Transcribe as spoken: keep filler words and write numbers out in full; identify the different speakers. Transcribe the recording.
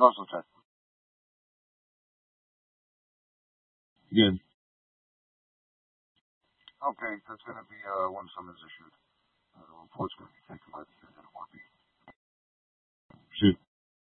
Speaker 1: Also check. Good. Okay, that's gonna be uh one summons issued. Uh, unfortunately, we can't come out here.